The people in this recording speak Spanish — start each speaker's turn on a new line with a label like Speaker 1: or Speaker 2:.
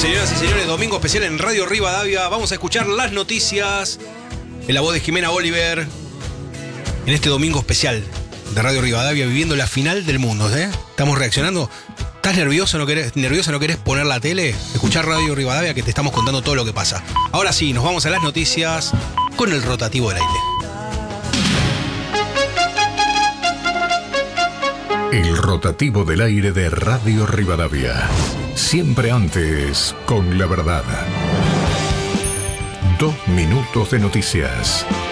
Speaker 1: Señoras y señores, domingo especial en Radio Rivadavia. Vamos a escuchar las noticias en la voz de Jimena Oliver. En este domingo especial de Radio Rivadavia, viviendo la final del mundo, ¿eh? Estamos reaccionando. ¿Estás nervioso? ¿No querés poner la tele? Escuchar Radio Rivadavia, que te estamos contando todo lo que pasa. Ahora sí, nos vamos a las noticias con el rotativo del aire.
Speaker 2: El rotativo del aire de Radio Rivadavia. Siempre antes con la verdad. 2 minutos de noticias.